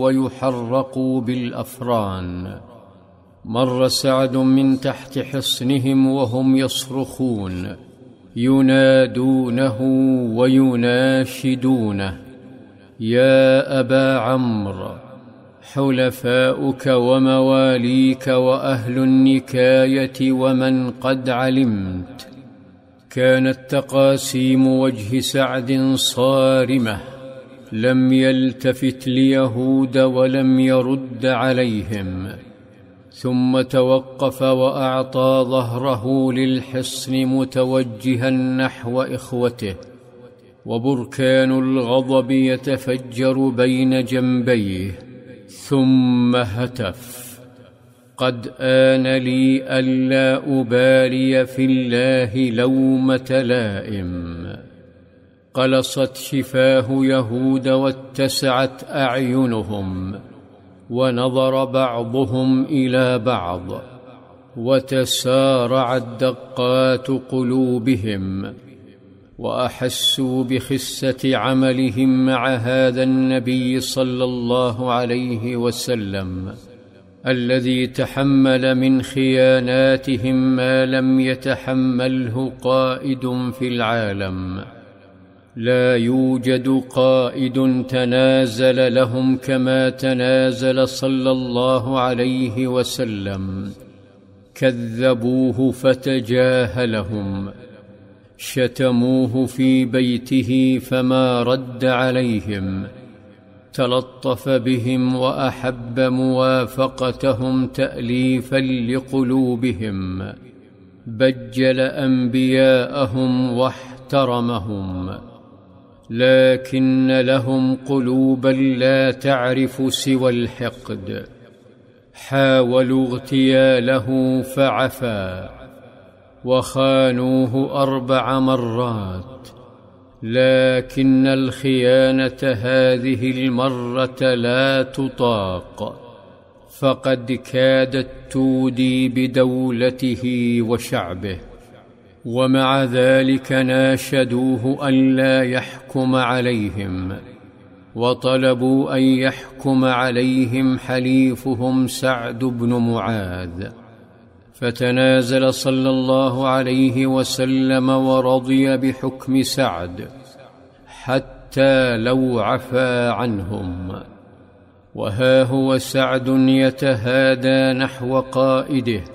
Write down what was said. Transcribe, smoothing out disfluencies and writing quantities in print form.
ويحرقوا بالأفران. مر سعد من تحت حصنهم وهم يصرخون ينادونه ويناشدونه: يا أبا عمرو، حلفاؤك ومواليك وأهل النكاية ومن قد علمت. كانت تقاسيم وجه سعد صارمة، لم يلتفت ليهود ولم يرد عليهم، ثم توقف وأعطى ظهره للحصن متوجها نحو إخوته، وبركان الغضب يتفجر بين جنبيه، ثم هتف: قد آن لي ألا أبالي في الله لومة لائم. قلصت شفاه يهود واتسعت أعينهم، ونظر بعضهم إلى بعض، وتسارعت دقات قلوبهم، وأحسوا بخسة عملهم مع هذا النبي صلى الله عليه وسلم، الذي تحمل من خياناتهم ما لم يتحمله قائد في العالم. لا يوجد قائد تنازل لهم كما تنازل صلى الله عليه وسلم. كذبوه فتجاهلهم، شتموه في بيته فما رد عليهم، تلطف بهم وأحب موافقتهم تأليفا لقلوبهم، بجل أنبياءهم واحترمهم، لكن لهم قلوبا لا تعرف سوى الحقد. حاولوا اغتياله فعفا، وخانوه 4 مرات، لكن الخيانة هذه المرة لا تطاق، فقد كادت تودي بدولته وشعبه. ومع ذلك ناشدوه ألا يحكم عليهم، وطلبوا أن يحكم عليهم حليفهم سعد بن معاذ، فتنازل صلى الله عليه وسلم ورضي بحكم سعد حتى لو عفا عنهم. وها هو سعد يتهادى نحو قائده